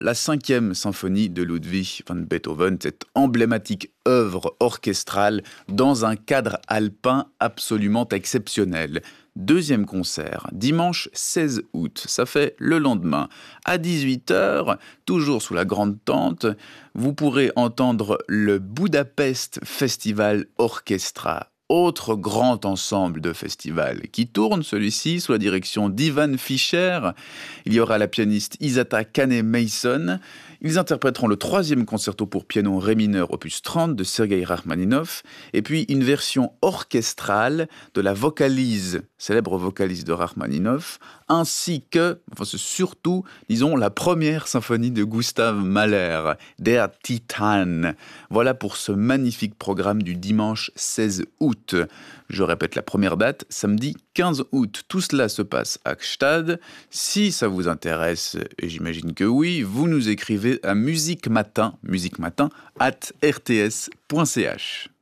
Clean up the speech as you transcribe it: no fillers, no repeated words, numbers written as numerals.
la 5e symphonie de Ludwig van Beethoven, cette emblématique œuvre orchestrale dans un cadre alpin absolument exceptionnel. Deuxième concert, dimanche 16 août, ça fait le lendemain. À 18h, toujours sous la grande tente, vous pourrez entendre le Budapest Festival Orchestra. Autre grand ensemble de festival qui tourne, celui-ci, sous la direction d'Ivan Fischer. Il y aura la pianiste Isata Kane-Mason. Ils interpréteront le 3e concerto pour piano ré mineur opus 30 de Sergei Rachmaninov et puis une version orchestrale de la vocalise, célèbre vocalise de Rachmaninov, ainsi que, surtout, disons, la première symphonie de Gustav Mahler, Der Titan. Voilà pour ce magnifique programme du dimanche 16 août. Je répète la première date, samedi 15 août. Tout cela se passe à Gstaad. Si ça vous intéresse, et j'imagine que oui, vous nous écrivez à musiquematin@rts.ch.